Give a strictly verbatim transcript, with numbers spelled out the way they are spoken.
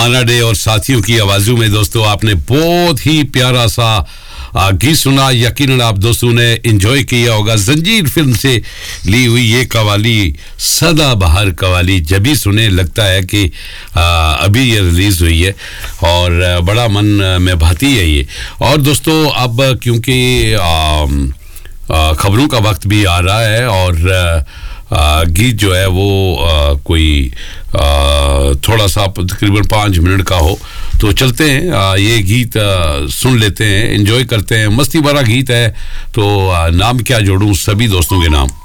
माना डे और साथियों की आवाज़ों में दोस्तों आपने बहुत ही प्यारा सा गीत सुना। यकीनन आप दोस्तों ने एंजॉय किया होगा। जंजीर फिल्म से ली हुई ये कवाली, सदाबहार कवाली, जब भी सुने लगता है कि आ, अभी ये रिलीज़ हुई है और बड़ा मन में भाती है ये। और दोस्तों अब क्योंकि खबरों का वक्त भी आ रहा है और आ, गीत जो है वो आ, कोई आ, थोड़ा सा तकरीबन पाँच मिनट का हो तो चलते हैं। आ, ये गीत आ, सुन लेते हैं, एंजॉय करते हैं। मस्ती भरा गीत है तो आ, नाम क्या जोड़ूं सभी दोस्तों के नाम।